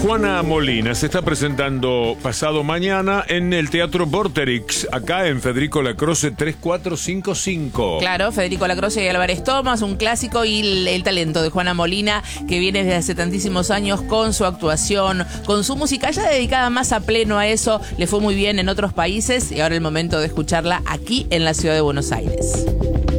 Juana Molina se está presentando pasado mañana en el Teatro Vorterix, acá en Federico Lacroze 3455. Claro, Federico Lacroze y Álvarez Thomas, un clásico, y el talento de Juana Molina, que viene desde hace tantísimos años con su actuación, con su música, ya dedicada más a pleno a eso. Le fue muy bien en otros países y ahora el momento de escucharla aquí en la ciudad de Buenos Aires.